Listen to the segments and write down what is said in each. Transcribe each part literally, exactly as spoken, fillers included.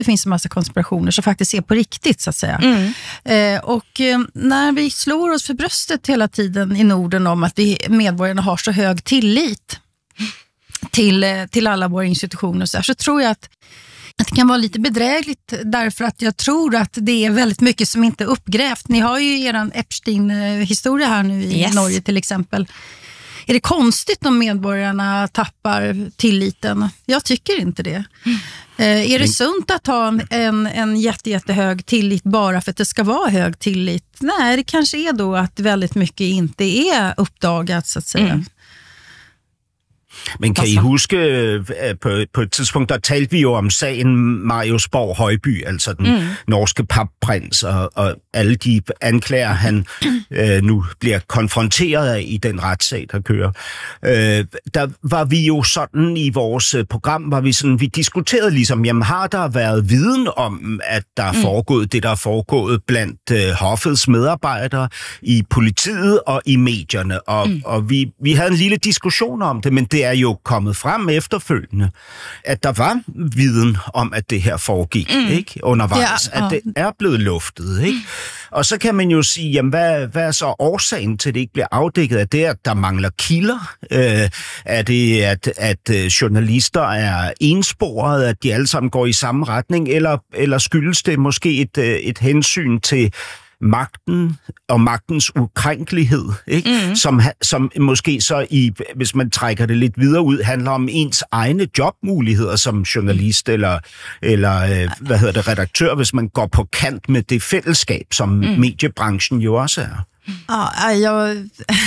det finns en massa konspirationer som faktiskt är på riktigt så att säga. Mm. Eh, och eh, när vi slår oss för bröstet hela tiden i Norden om att vi medborgarna har så hög tillit till, eh, till alla våra institutioner så, här, så tror jag att att det kan vara lite bedrägligt därför att jag tror att det är väldigt mycket som inte är uppgrävt. Ni har ju eran Epstein-historia här nu i yes. Norge till exempel. Är det konstigt om medborgarna tappar tilliten? Jag tycker inte det. Mm. Eh, är det sunt att ha en, en, en jätte, jättehög tillit bara för att det ska vara hög tillit? Nej, det kanske är då att väldigt mycket inte är uppdagat så att säga. Mm. Men kan I huske, på, på et tidspunkt, der talte vi jo om sagen Marius Borg Højby, altså den mm. norske papprins, og, og alle de anklager, han øh, nu bliver konfronteret af i den retssag, der kører. Øh, der var vi jo sådan i vores program, var vi sådan, vi diskuterede ligesom, jamen har der været viden om, at der er foregået mm. det, der er foregået blandt øh, hoffets medarbejdere i politiet og i medierne, og, mm. og vi, vi havde en lille diskussion om det, men det er jo kommet frem efterfølgende, at der var viden om, at det her foregik, mm. ikke? Undervejs, ja, og... at det er blevet luftet, ikke? Og så kan man jo sige, jamen hvad, hvad er så årsagen til, at det ikke bliver afdækket? Er det, at der mangler kilder? Øh, er det, at, at journalister er ensporet, at de alle sammen går i samme retning? Eller, eller skyldes det måske et, et hensyn til magten og magtens ukrænkelighed, ikke? Mm. Som, som måske så, i, hvis man trækker det lidt videre ud, handler om ens egne jobmuligheder som journalist eller, eller øh, hvad hedder det, redaktør, hvis man går på kant med det fællesskab, som mm. mediebranchen jo også er. Ja, jag...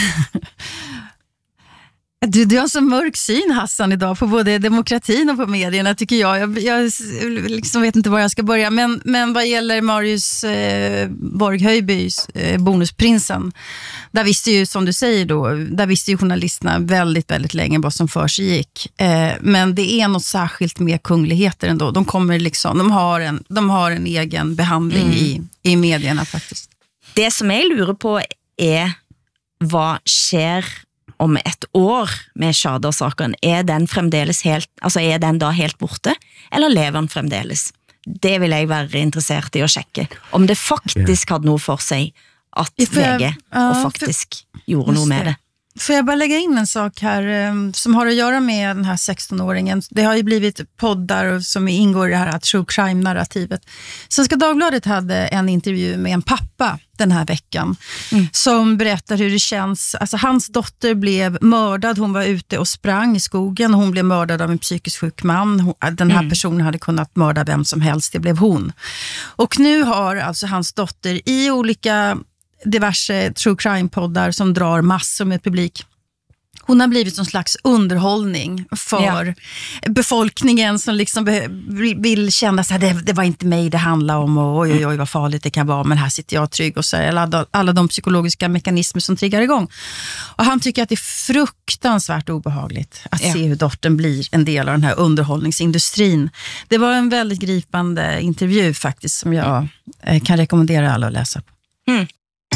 Du, du har en så mörk syn, Hassan, idag på både demokratin och på medierna, tycker jag. Jag, jag liksom vet inte var jag ska börja. Men, men vad gäller Marius eh, Borg Højbys eh, bonusprinsen, där visste ju, som du säger då, där visste ju journalisterna väldigt, väldigt länge vad som för sig gick. Eh, men det är något särskilt med kungligheter ändå. De kommer liksom, de har en, de har en egen behandling mm. i, i medierna faktiskt. Det som jag lurer på är vad sker om ett år med Tjader-saken. Er den fremdeles helt, altså er den da helt borte, eller lever den fremdeles? Det vil jeg være interessert i å sjekke. Om det faktisk hadde noe for sig at V G och faktiskt gjorde något med det. Får jag bara lägga in en sak här um, som har att göra med den här sexton-åringen. Det har ju blivit poddar som ingår i det här true crime-narrativet. Svenska Dagbladet hade en intervju med en pappa den här veckan mm. som berättar hur det känns. Alltså hans dotter blev mördad. Hon var ute och sprang i skogen. Hon blev mördad av en psykiskt sjuk man. Den här mm. personen hade kunnat mörda vem som helst. Det blev hon. Och nu har alltså hans dotter i olika diverse true crime-poddar som drar massor med publik. Hon har blivit en slags underhållning för ja. befolkningen som liksom vill känna så här, det, det var inte mig det handlar om och oj, oj, oj vad farligt det kan vara, men här sitter jag trygg och så här, alla, alla de psykologiska mekanismer som triggar igång. Och han tycker att det är fruktansvärt obehagligt att ja. se hur dottern blir en del av den här underhållningsindustrin. Det var en väldigt gripande intervju faktiskt som jag eh, kan rekommendera alla att läsa på. Mm.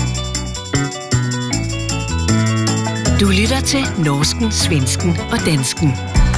Du lytter til norsken, svensken og dansken.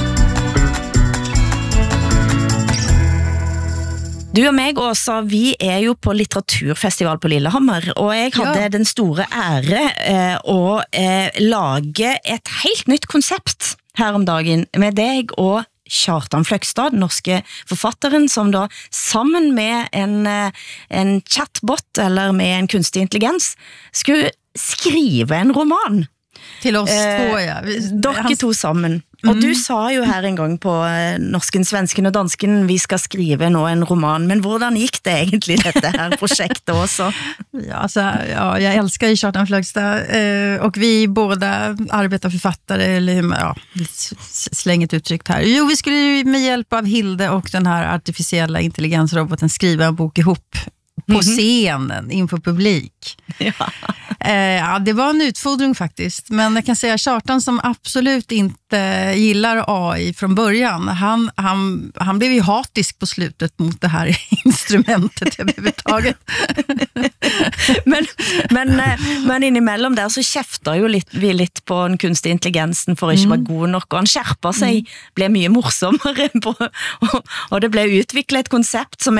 Du og meg, Åsa, vi er jo på litteraturfestival på Lillehammer, og jeg hadde ja. den store ære eh, å eh, lage et helt nytt konsept her om dagen med deg og Kjartan Fløgstad, norske forfatteren, som da sammen med en, en chatbot eller med en kunstig intelligens skulle skrive en roman. Till oss eh, två, ja. Dere to sammen. Mm. Og du sa jo her en gang på eh, norsken, svensken og dansken, vi skal skrive nå en roman, men hvordan gick det egentlig dette her projektet också? Ja, alltså, ja, jag älskar ju Kjartan Fløgstad eh, och vi båda arbetar författare, eller ja, slänget uttryckt här. Jo, vi skulle med hjälp av Hilde och den här artificiella intelligensroboten skriva en bok ihop på scenen inför publik. Ja. Eh, ja, det var en utfordring faktiskt. Men jag kan säga Kjartan som absolut inte gillar A I från början. Han, han, han blev ju hatisk på slutet mot det här instrumentet överhuvudtaget. men, men, men innimellom der så kjefter jo litt, vi litt på den kunstige intelligensen for ikke å være god nok, og han skjerper seg, ble mye morsommere på, og, og det ble utviklet et konsept som